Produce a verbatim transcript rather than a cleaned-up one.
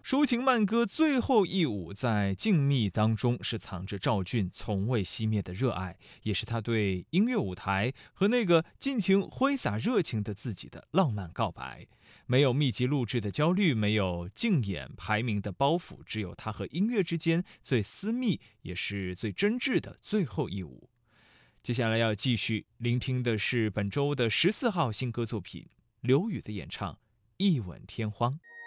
抒情慢歌最后一舞，在静谧当中是藏着赵俊从未熄灭的热爱，也是他对音乐舞台和那个尽情挥洒热情的自己的浪漫告白。没有密集录制的焦虑，没有竞演排名的包袱，只有他和音乐之间最私密也是最真挚的最后一舞。接下来要继续聆听的是本周的十四号新歌作品，刘宇的演唱《一吻天荒》。